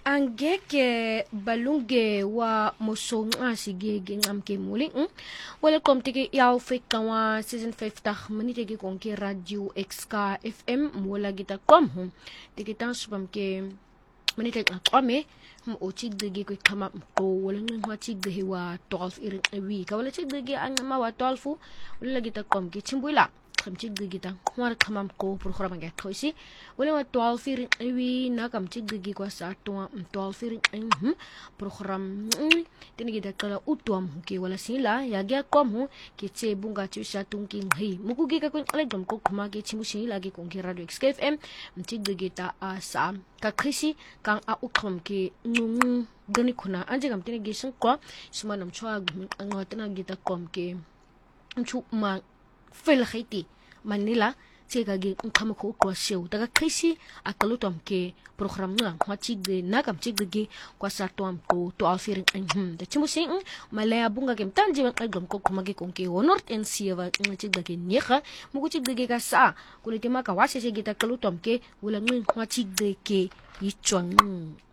angeke balunge wa mosonga sigege ngamke muli wala komtike yaw fekka wa season 50 minute ke konke radio xk fm wala gita kom tikitan subamke minute aqame o chigdege ko kama ko wala ngwa chigdege wa 12 irin wi ka wala chigdege an ma wa 12 wala gita kom ke chimbula kam chigdege ta war kamam ko program ga khoisi wala wa 12 irin wi na kam chigdege ko sa to 12 irin program tinigi da kala utwam ke wala sila ya ga kom ke che bunga chu sa tungking hi mukugi ka kun alay dom ko kuma ke chimusi lagi kong ke radio xkfm chigdege ta sa ka khisi kang a ukam ke ngung gani kuna anje kam tinigi sun ko sumanam chwa ngotna gita kom ke chu ma fel khaiti manila chega ge khama ko ko sew daga khisi akalutom ke program nga wachi de nakam chigge kwa satom ko to alfiring de chimusi malaya bunga kem tanji wan agam ko kuma ge konke honor en sieva chigge ge nyeha mugo chigge ge ka sa kulite maka wase se gita kalutom ke wala ngin wachi de ke yichwang